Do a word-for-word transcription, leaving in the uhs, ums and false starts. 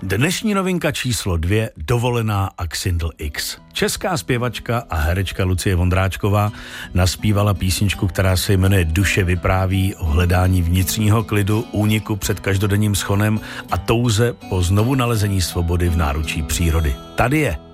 Dnešní novinka číslo dvě, Dovolená a Xindl X. Česká zpěvačka a herečka Lucie Vondráčková naspívala písničku, která se jmenuje Duše vypráví o hledání vnitřního klidu, úniku před každodenním schonem a touze po znovu nalezení svobody v náručí přírody. Tady je.